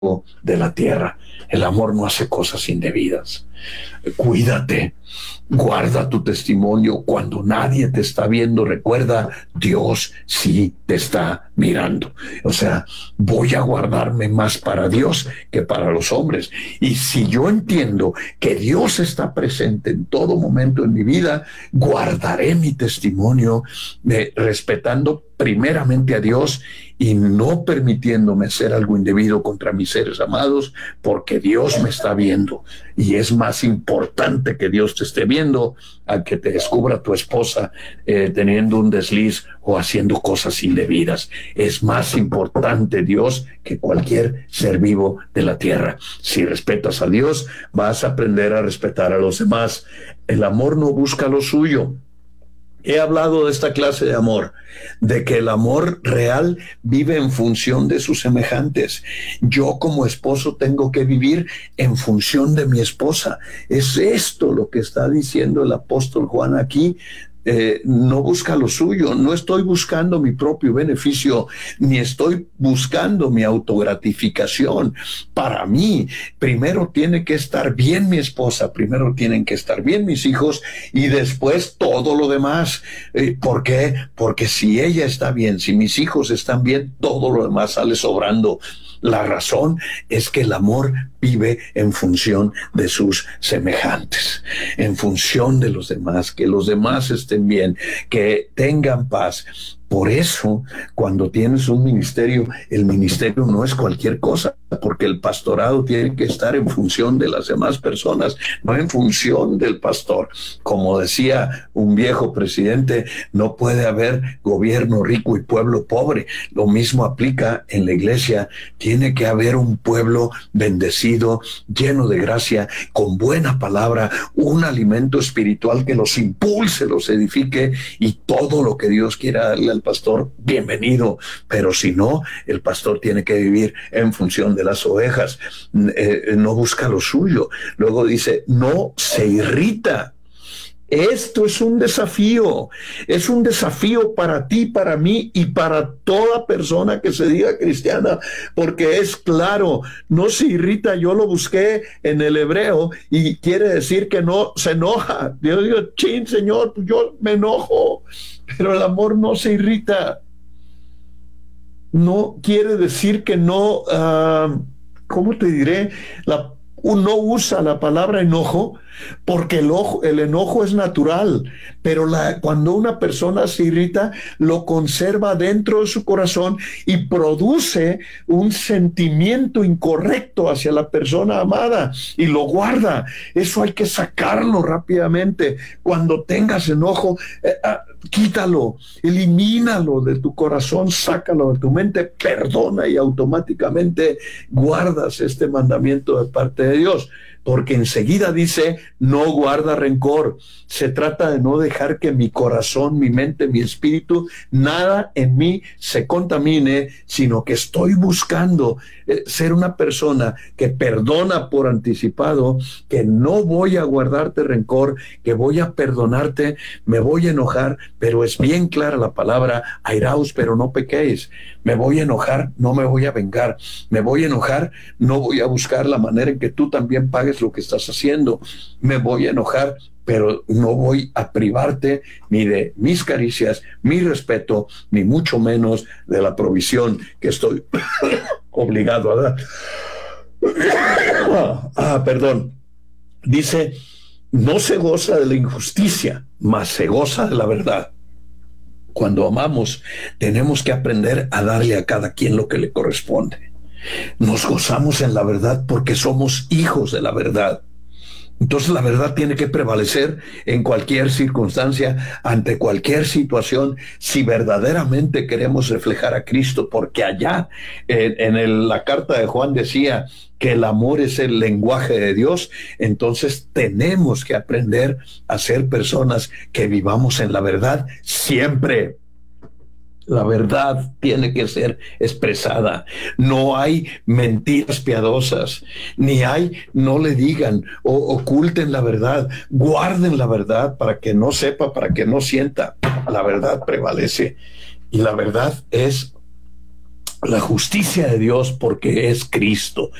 de la tierra. El amor no hace cosas indebidas. Cuídate, guarda tu testimonio cuando nadie te está viendo. Recuerda, Dios sí te está mirando. O sea, voy a guardarme más para Dios que para los hombres. Y si yo entiendo que Dios está presente en todo momento en mi vida, guardaré mi testimonio, respetando primeramente a Dios y no permitiéndome hacer algo indebido contra mis seres amados, porque Dios me está viendo. Y es más importante que Dios te esté viendo a que te descubra tu esposa teniendo un desliz o haciendo cosas indebidas. Es más importante Dios que cualquier ser vivo de la tierra. Si respetas a Dios, vas a aprender a respetar a los demás. El amor no busca lo suyo. He hablado de esta clase de amor, de que el amor real vive en función de sus semejantes. Yo como esposo tengo que vivir en función de mi esposa. Es esto lo que está diciendo el apóstol Juan aquí. No busca lo suyo, no estoy buscando mi propio beneficio, ni estoy buscando mi autogratificación. Para mí, primero tiene que estar bien mi esposa, primero tienen que estar bien mis hijos y después todo lo demás. ¿Por qué? Porque si ella está bien, si mis hijos están bien, todo lo demás sale sobrando. La razón es que el amor vive en función de sus semejantes, en función de los demás, que los demás estén bien, que tengan paz. Por eso, cuando tienes un ministerio, el ministerio no es cualquier cosa, porque el pastorado tiene que estar en función de las demás personas, no en función del pastor. Como decía un viejo presidente, no puede haber gobierno rico y pueblo pobre. Lo mismo aplica en la iglesia. Tiene que haber un pueblo bendecido, lleno de gracia, con buena palabra, un alimento espiritual que los impulse, los edifique, y todo lo que Dios quiera darle al pastor, bienvenido. Pero si no, el pastor tiene que vivir en función de las ovejas. No busca lo suyo. Luego dice, no se irrita. Esto es un desafío para ti, para mí y para toda persona que se diga cristiana, porque es claro, no se irrita. Yo lo busqué en el hebreo y quiere decir que no se enoja. Yo digo, chin, Señor, yo me enojo, pero el amor no se irrita. No quiere decir que no, ¿cómo te diré? No usa la palabra enojo, porque el enojo es natural, pero cuando una persona se irrita, lo conserva dentro de su corazón y produce un sentimiento incorrecto hacia la persona amada y lo guarda. Eso hay que sacarlo rápidamente. Cuando tengas enojo, quítalo, elimínalo de tu corazón, sácalo de tu mente, perdona, y automáticamente guardas este mandamiento de parte de Dios. Porque enseguida dice, no guarda rencor. Se trata de no dejar que mi corazón, mi mente, mi espíritu, nada en mí se contamine, sino que estoy buscando ser una persona que perdona por anticipado, que no voy a guardarte rencor, que voy a perdonarte, me voy a enojar, pero es bien clara la palabra, airaos, pero no pequéis. Me voy a enojar, no me voy a vengar. Me voy a enojar, no voy a buscar la manera en que tú también pagues lo que estás haciendo. Me voy a enojar, pero no voy a privarte ni de mis caricias, mi respeto, ni mucho menos de la provisión que estoy obligado a dar. Perdón. Dice, no se goza de la injusticia, mas se goza de la verdad. Cuando amamos, tenemos que aprender a darle a cada quien lo que le corresponde. Nos gozamos en la verdad porque somos hijos de la verdad. Entonces la verdad tiene que prevalecer en cualquier circunstancia, ante cualquier situación, si verdaderamente queremos reflejar a Cristo, porque allá la carta de Juan decía que el amor es el lenguaje de Dios. Entonces tenemos que aprender a ser personas que vivamos en la verdad siempre. La verdad tiene que ser expresada. No hay mentiras piadosas, no le digan o oculten la verdad. Guarden la verdad para que no sepa, para que no sienta. La verdad prevalece y la verdad es la justicia de Dios porque es Cristo.